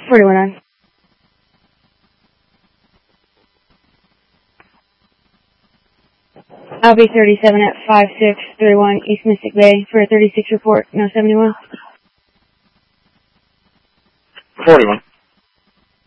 41 on. I'll be 37 at 5631 East Mystic Bay for a 36 report, no 71. 41.